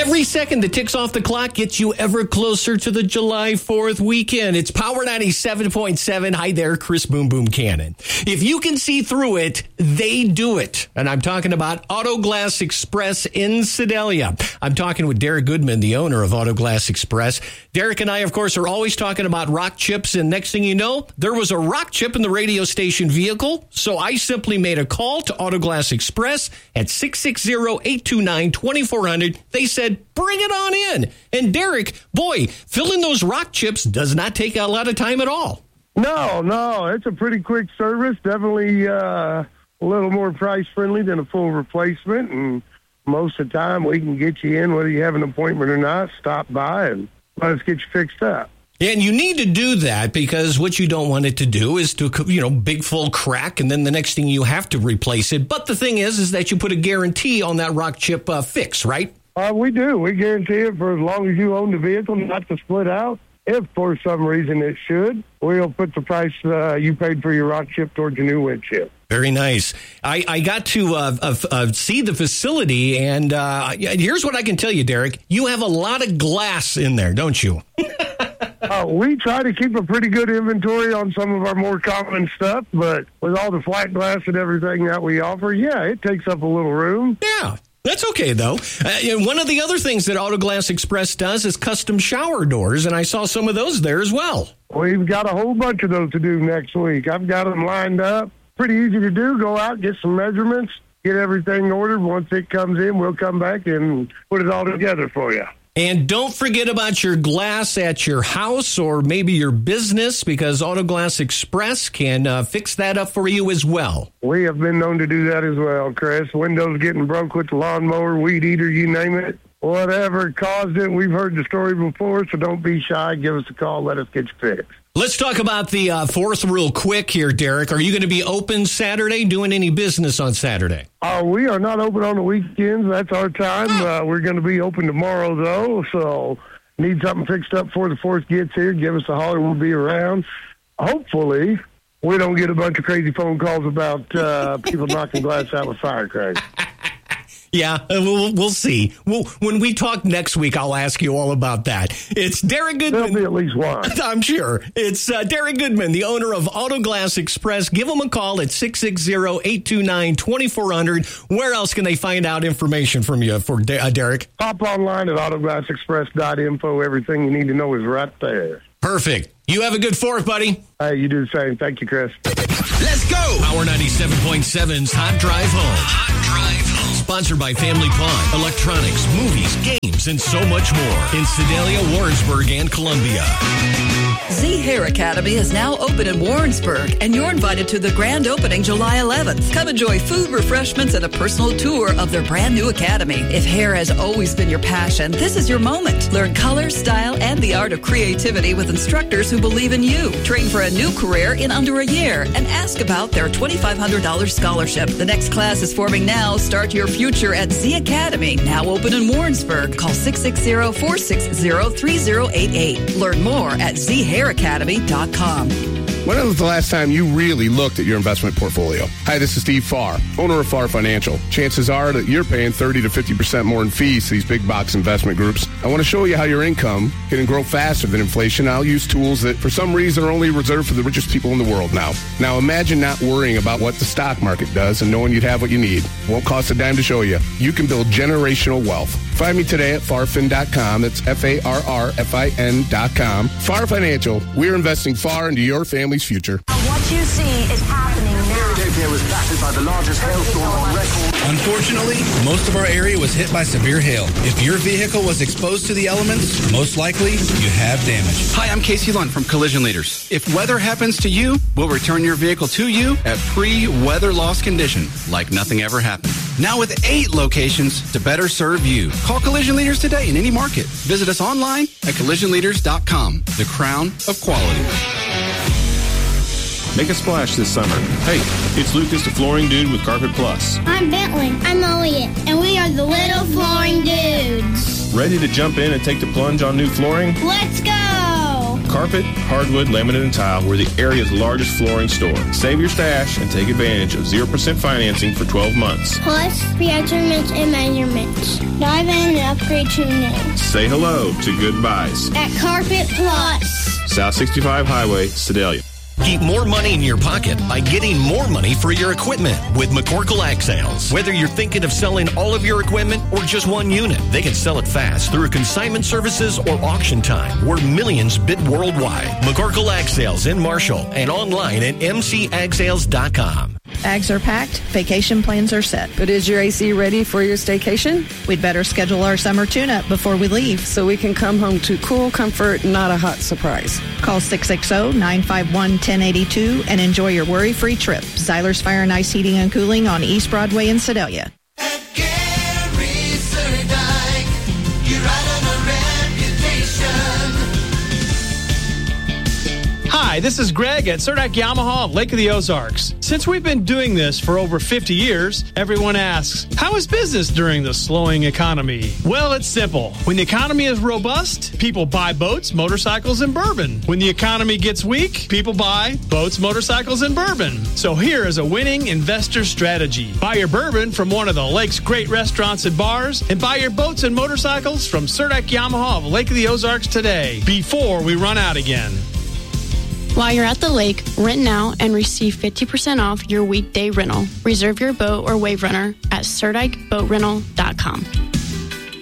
Every second that ticks off the clock gets you ever closer to the July 4th weekend. It's Power 97.7. Hi there, Chris Boom Boom Cannon. If you can see through it, they do it. And I'm talking about Auto Glass Express in Sedalia. I'm talking with Derek Goodman, the owner of Auto Glass Express. Derek and I, of course, are always talking about rock chips. And next thing you know, there was a rock chip in the radio station vehicle. So I simply made a call to Auto Glass Express at 660-829-2400. They said, bring it on in. And Derek, boy, filling those rock chips does not take a lot of time at all. No, it's a pretty quick service. Definitely a little more price friendly than a full replacement. And most of the time we can get you in, whether you have an appointment or not. Stop by and let us get you fixed up. And you need to do that because what you don't want it to do is to, big full crack, and then the next thing you have to replace it. But the thing is that you put a guarantee on that rock chip fix, right? We do. We guarantee it for as long as you own the vehicle, not to split out. If for some reason it should, we'll put the price you paid for your rock chip towards your new windshield. Very nice. I got to see the facility, and here's what I can tell you, Derek. You have a lot of glass in there, don't you? We try to keep a pretty good inventory on some of our more common stuff, but with all the flat glass and everything that we offer, it takes up a little room. Yeah. That's okay, though. One of the other things that Auto Glass Express does is custom shower doors, and I saw some of those there as well. We've got a whole bunch of those to do next week. I've got them lined up. Pretty easy to do. Go out, get some measurements, get everything ordered. Once it comes in, we'll come back and put it all together for you. And don't forget about your glass at your house or maybe your business, because Auto Glass Express can fix that up for you as well. We have been known to do that as well, Chris. Windows getting broke with the lawnmower, weed eater, you name it. Whatever caused it, we've heard the story before, so don't be shy. Give us a call. Let us get you fixed. Let's talk about the 4th real quick here, Derek. Are you going to be open Saturday, doing any business on Saturday? We are not open on the weekends. That's our time. We're going to be open tomorrow, though, so need something fixed up before the 4th gets here. Give us a holler. We'll be around. Hopefully, we don't get a bunch of crazy phone calls about people knocking glass out with firecrackers. Yeah, we'll see. When we talk next week, I'll ask you all about that. It's Derek Goodman. There'll be at least one. I'm sure. It's Derek Goodman, the owner of Auto Glass Express. Give them a call at 660-829-2400. Where else can they find out information from you for Derek? Hop online at autoglassexpress.info. Everything you need to know is right there. Perfect. You have a good 4th, buddy. Hey, you do the same. Thank you, Chris. Let's go. Power 97.7's Hot Drive Home. Hot Drive Home. Sponsored by Family Pond, electronics, movies, games, and so much more in Sedalia, Warrensburg, and Columbia. Z Hair Academy is now open in Warrensburg, and you're invited to the grand opening July 11th. Come enjoy food, refreshments, and a personal tour of their brand new academy. If hair has always been your passion, this is your moment. Learn color, style, and the art of creativity with instructors who believe in you. Train for a new career in under a year and ask about their $2,500 scholarship. The next class is forming now. Start your future at Z Academy, now open in Warrensburg. Call 660-460-3088. Learn more at zhairacademy.com. When was the last time you really looked at your investment portfolio? Hi, this is Steve Farr, owner of Farr Financial. Chances are that you're paying 30 to 50% more in fees to these big box investment groups. I want to show you how your income can grow faster than inflation. I'll use tools that, for some reason, are only reserved for the richest people in the world now. Now, imagine not worrying about what the stock market does and knowing you'd have what you need. Won't cost a dime to show you. You can build generational wealth. Find me today at farfin.com. That's FARRFIN.com. Farr Financial. We're investing far into your family's future. What you see is happening now. Philadelphia was battered by the largest hailstorm on record. Unfortunately, most of our area was hit by severe hail. If your vehicle was exposed to the elements, most likely you have damage. Hi, I'm Casey Lund from Collision Leaders. If weather happens to you, we'll return your vehicle to you at pre-weather loss condition, like nothing ever happened. Now with 8 locations to better serve you. Call Collision Leaders today in any market. Visit us online at collisionleaders.com. The crown of quality. Make a splash this summer. Hey, it's Lucas, the Flooring Dude with Carpet Plus. I'm Bentley. I'm Elliot. And we are the Little Flooring Dudes. Ready to jump in and take the plunge on new flooring? Let's go! Carpet, hardwood, laminate, and tile. We're the area's largest flooring store. Save your stash and take advantage of 0% financing for 12 months. Plus, free estimates and measurements. Dive in and upgrade tuning. Say hello to Goodbyes. At Carpet Plus. South 65 Highway, Sedalia. Keep more money in your pocket by getting more money for your equipment with McCorkle Ag Sales. Whether you're thinking of selling all of your equipment or just one unit, they can sell it fast through consignment services or auction time, where millions bid worldwide. McCorkle Ag Sales in Marshall and online at mcagsales.com. Bags are packed, vacation plans are set. But is your AC ready for your staycation? We'd better schedule our summer tune-up before we leave. So we can come home to cool comfort, not a hot surprise. Call 660-951-1082 and enjoy your worry-free trip. Zyler's Fire and Ice Heating and Cooling on East Broadway in Sedalia. At Gary Surdike, you're right on a reputation. Hi, this is Greg at Surdike Yamaha of Lake of the Ozarks. Since we've been doing this for over 50 years, everyone asks, how is business during the slowing economy? Well, it's simple. When the economy is robust, people buy boats, motorcycles, and bourbon. When the economy gets weak, people buy boats, motorcycles, and bourbon. So here is a winning investor strategy. Buy your bourbon from one of the lake's great restaurants and bars, and buy your boats and motorcycles from Surdike Yamaha of Lake of the Ozarks today, before we run out again. While you're at the lake, rent now and receive 50% off your weekday rental. Reserve your boat or wave runner at SurdikeBoatRental.com.